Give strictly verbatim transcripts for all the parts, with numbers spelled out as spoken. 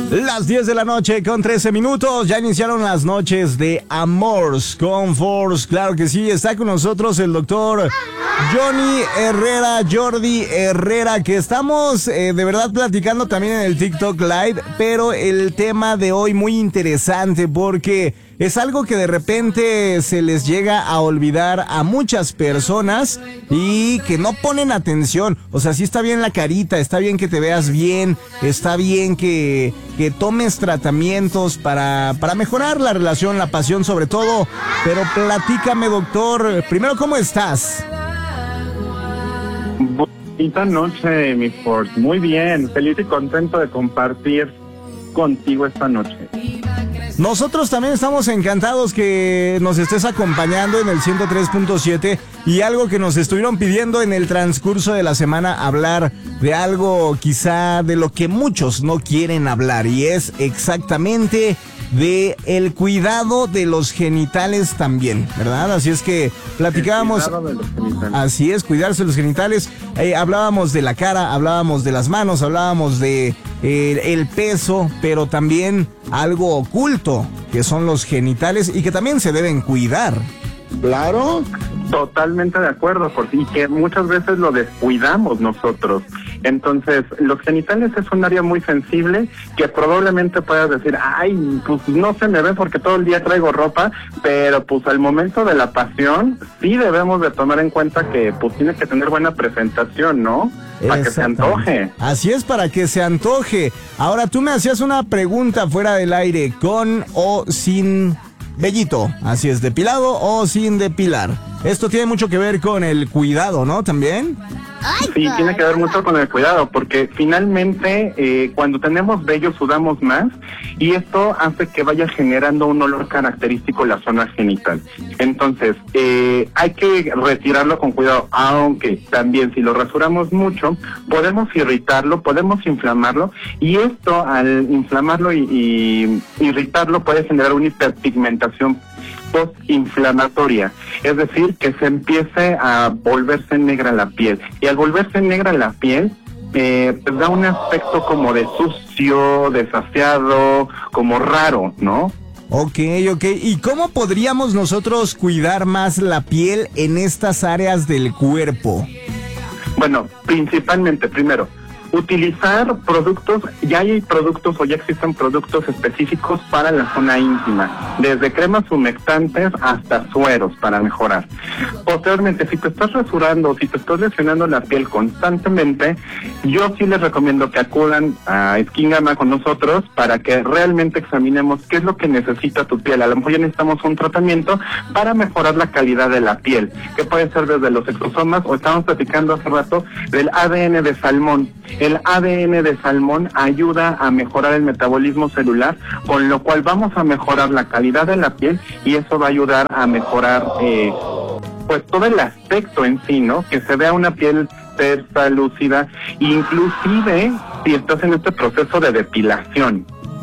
Las diez de la noche con trece minutos, ya iniciaron las noches de Amors con Force, claro que sí, está con nosotros el doctor Johnny Herrera, Jordi Herrera, que estamos eh, de verdad platicando también en el TikTok Live, pero el tema de hoy muy interesante porque es algo que de repente se les llega a olvidar a muchas personas y que no ponen atención. O sea, sí está bien la carita, está bien que te veas bien, está bien que, que tomes tratamientos para, para mejorar la relación, la pasión sobre todo. Pero platícame, doctor, primero, ¿cómo estás? Bonita noche, mi Ford. Muy bien, feliz y contento de compartir contigo esta noche. Nosotros también estamos encantados que nos estés acompañando en el ciento tres punto siete y algo que nos estuvieron pidiendo en el transcurso de la semana, hablar de algo quizá de lo que muchos no quieren hablar, y es exactamente de el cuidado de los genitales también, ¿verdad? Así es que platicábamos, así es, cuidarse los genitales, eh, hablábamos de la cara, hablábamos de las manos, hablábamos de eh, el peso, pero también algo oculto, que son los genitales y que también se deben cuidar. Claro, totalmente de acuerdo, porque y que muchas veces lo descuidamos nosotros. Entonces, los genitales es un área muy sensible que probablemente puedas decir, ay, pues no se me ve porque todo el día traigo ropa, pero pues al momento de la pasión sí debemos de tomar en cuenta que pues tiene que tener buena presentación, ¿no? Para que se antoje. Así es, para que se antoje. Ahora, tú me hacías una pregunta fuera del aire, ¿con o sin vellito? Así es, ¿depilado o sin depilar? Esto tiene mucho que ver con el cuidado, ¿no? ¿También? Sí, tiene que ver mucho con el cuidado, porque finalmente eh, cuando tenemos vello sudamos más y esto hace que vaya generando un olor característico la zona genital. Entonces, eh, hay que retirarlo con cuidado, aunque también si lo rasuramos mucho, podemos irritarlo, podemos inflamarlo, y esto al inflamarlo y, y irritarlo puede generar una hiperpigmentación postinflamatoria, es decir, que se empiece a volverse negra la piel, y al volverse negra la piel eh, pues da un aspecto como de sucio, desafiado, como raro, ¿no? Ok, ok. ¿Y cómo podríamos nosotros cuidar más la piel en estas áreas del cuerpo? Bueno, principalmente, primero, utilizar productos, ya hay productos o ya existen productos específicos para la zona íntima, desde cremas humectantes hasta sueros para mejorar. Posteriormente, si te estás rasurando o si te estás lesionando la piel constantemente, yo sí les recomiendo que acudan a Skin Gamma con nosotros para que realmente examinemos qué es lo que necesita tu piel. A lo mejor ya necesitamos un tratamiento para mejorar la calidad de la piel, que puede ser desde los exosomas, o estábamos platicando hace rato del A D N de salmón. El A D N de salmón ayuda a mejorar el metabolismo celular, con lo cual vamos a mejorar la calidad de la piel, y eso va a ayudar a mejorar eh, pues todo el aspecto en sí, ¿no? Que se vea una piel tersa, lúcida, inclusive si estás en este proceso de depilación.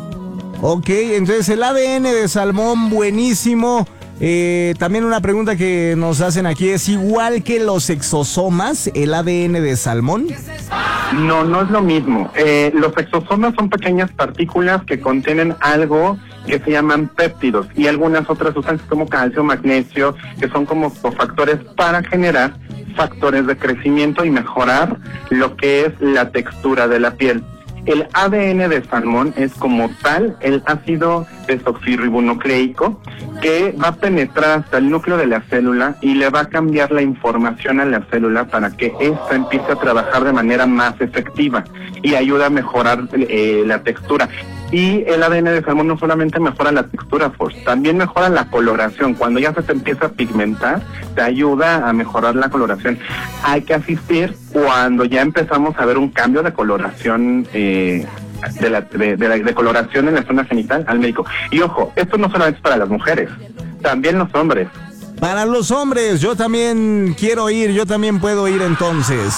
Ok, entonces el A D N de salmón, buenísimo. Eh, también una pregunta que nos hacen aquí, ¿es igual que los exosomas, el A D N de salmón? No, no es lo mismo. Eh, los exosomas son pequeñas partículas que contienen algo que se llaman péptidos y algunas otras sustancias como calcio, magnesio, que son como factores para generar factores de crecimiento y mejorar lo que es la textura de la piel. El A D N de salmón es como tal el ácido desoxirribonucleico que va a penetrar hasta el núcleo de la célula y le va a cambiar la información a la célula para que ésta empiece a trabajar de manera más efectiva y ayuda a mejorar eh, la textura. Y el A D N de salmón no solamente mejora la textura, Force, también mejora la coloración. Cuando ya se te empieza a pigmentar, te ayuda a mejorar la coloración. Hay que asistir cuando ya empezamos a ver un cambio de coloración, eh, de, la, de, de la de coloración en la zona genital, al médico. Y ojo, esto no solamente es para las mujeres, también los hombres. Para los hombres, yo también quiero ir, yo también puedo ir entonces.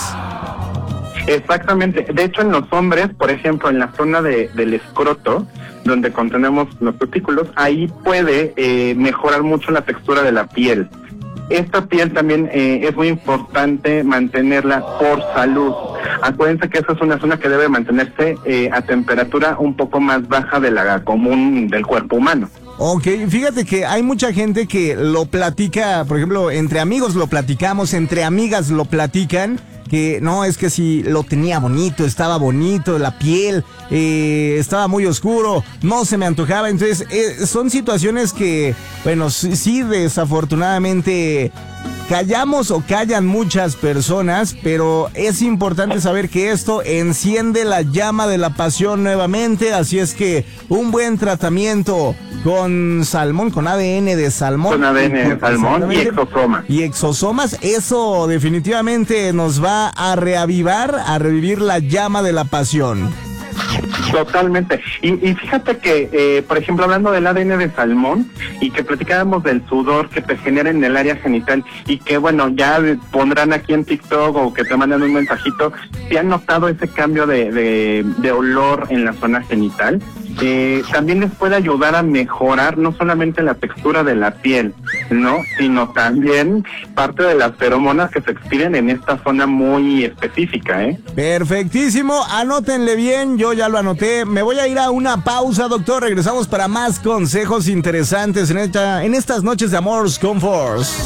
Exactamente. De hecho, en los hombres, por ejemplo, en la zona de, del escroto, donde contenemos los testículos, ahí puede eh, mejorar mucho la textura de la piel. esta piel también eh, es muy importante mantenerla por salud. Acuérdense que esa es una zona que debe mantenerse eh, a temperatura un poco más baja de la común del cuerpo humano. Ok, fíjate que hay mucha gente que lo platica, por ejemplo, entre amigos lo platicamos, entre amigas lo platican, que no, es que si lo tenía bonito, estaba bonito, la piel, eh, estaba muy oscuro, no se me antojaba. Entonces, eh, son situaciones que, bueno, sí, sí, desafortunadamente callamos o callan muchas personas, pero es importante saber que esto enciende la llama de la pasión nuevamente, así es que un buen tratamiento con salmón, con A D N de salmón. Con A D N de salmón y exosomas. Y exosomas, eso definitivamente nos va a reavivar, a revivir la llama de la pasión. Totalmente. Y, y fíjate que, eh, por ejemplo, hablando del A D N de salmón y que platicábamos del sudor que te genera en el área genital y que, bueno, ya pondrán aquí en TikTok o que te mandan un mensajito, si han notado ese cambio de, de, de olor en la zona genital, eh, también les puede ayudar a mejorar no solamente la textura de la piel, ¿no? Sino también parte de las feromonas que se expiden en esta zona muy específica, ¿eh? Perfectísimo, anótenle bien, yo ya lo anoté. Me voy a ir a una pausa, doctor. Regresamos para más consejos interesantes en esta, en estas noches de Amors con Force.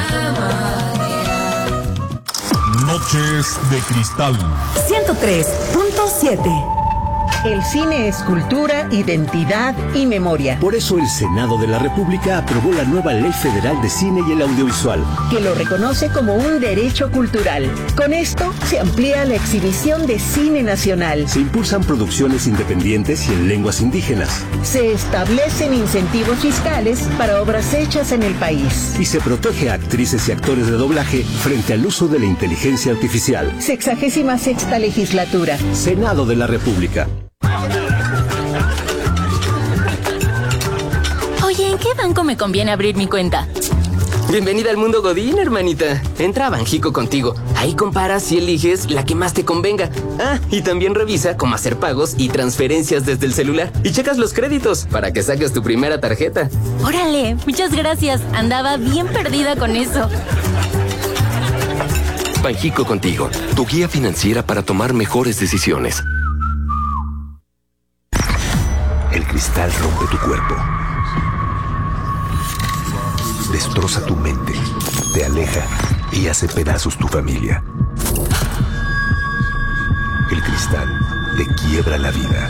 Noches de Cristal. ciento tres punto siete. El cine es cultura, identidad y memoria. Por eso el Senado de la República aprobó la nueva Ley Federal de Cine y el Audiovisual, que lo reconoce como un derecho cultural. Con esto se amplía la exhibición de cine nacional. Se impulsan producciones independientes y en lenguas indígenas. Se establecen incentivos fiscales para obras hechas en el país. Y se protege a actrices y actores de doblaje frente al uso de la inteligencia artificial. Sexagésima sexta legislatura. Senado de la República. Oye, ¿en qué banco me conviene abrir mi cuenta? Bienvenida al mundo Godín, hermanita. Entra a Banjico contigo. Ahí comparas y eliges la que más te convenga. Ah, y también revisa cómo hacer pagos y transferencias desde el celular. Y checas los créditos para que saques tu primera tarjeta. Órale, muchas gracias. Andaba bien perdida con eso. Banjico contigo, tu guía financiera para tomar mejores decisiones. El cristal rompe tu cuerpo. Destroza tu mente, te aleja y hace pedazos tu familia. El cristal te quiebra la vida.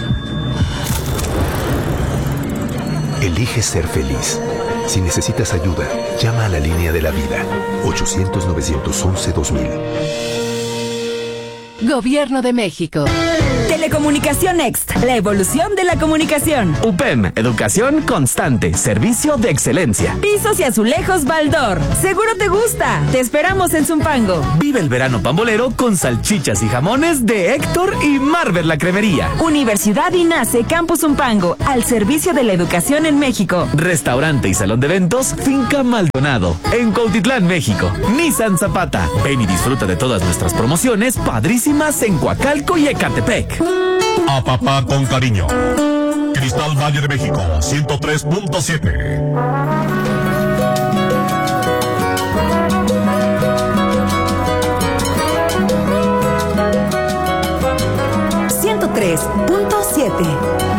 Elige ser feliz. Si necesitas ayuda, llama a la línea de la vida. ochocientos, novecientos once, dos mil. Gobierno de México. Telecomunicación Next, la evolución de la comunicación. U P E M, educación constante, servicio de excelencia. Pisos y azulejos Baldor. Seguro te gusta. Te esperamos en Zumpango. Vive el verano pambolero con salchichas y jamones de Héctor y Marvel la Cremería. Universidad INACE Campus Zumpango, al servicio de la educación en México. Restaurante y salón de eventos Finca Maldonado, en Cuautitlán, México. Nissan Zapata. Ven y disfruta de todas nuestras promociones padrísimas en Coacalco y Ecatepec. A papá con cariño. Cristal Valle de México, ciento tres punto siete. ciento tres punto siete.